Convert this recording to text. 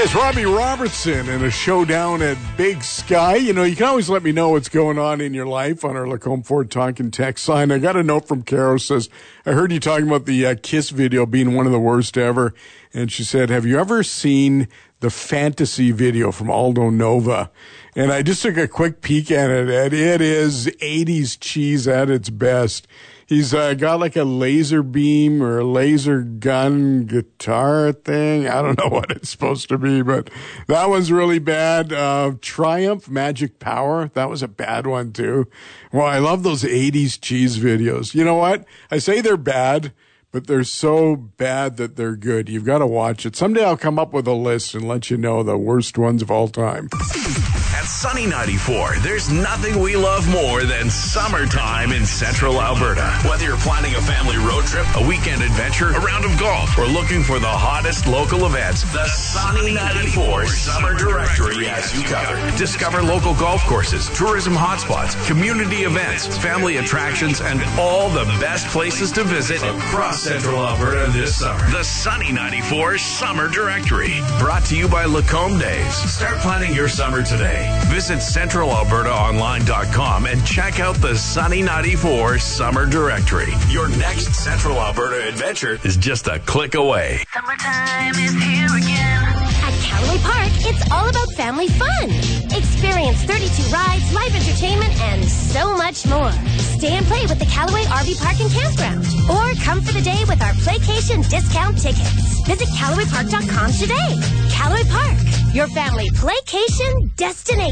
It's Robbie Robertson in a showdown at Big Sky. You know, you can always let me know what's going on in your life on our Lacombe Ford Talking text line. I got a note from Caro, says, I heard you talking about the Kiss video being one of the worst ever. And she said, have you ever seen the Fantasy video from Aldo Nova? And I just took a quick peek at it, and it is 80s cheese at its best. He's got like a laser beam or a laser gun guitar thing. I don't know what it's supposed to be, but that one's really bad. Triumph, Magic Power, that was a bad one too. Well, I love those 80s cheese videos. You know what? I say they're bad, but they're so bad that they're good. You've got to watch it. Someday I'll come up with a list and let you know the worst ones of all time. At Sunny 94, there's nothing we love more than summertime in central Alberta. Whether you're planning a family road trip, a weekend adventure, a round of golf, or looking for the hottest local events, the Sunny 94 Summer Directory has you covered. Discover local golf courses, tourism hotspots, community events, family attractions, and all the best places to visit across central Alberta this summer. The Sunny 94 Summer Directory, brought to you by Lacombe Days. Start planning your summer today. Visit CentralAlbertaOnline.com and check out the Sunny 94 Summer Directory. Your next Central Alberta adventure is just a click away. Summertime is here again. At Callaway Park, it's all about family fun. Experience 32 rides, live entertainment, and so much more. Stay and play with the Callaway RV Park and Campground. Or come for the day with our Playcation discount tickets. Visit CallawayPark.com today. Callaway Park, your family playcation destination.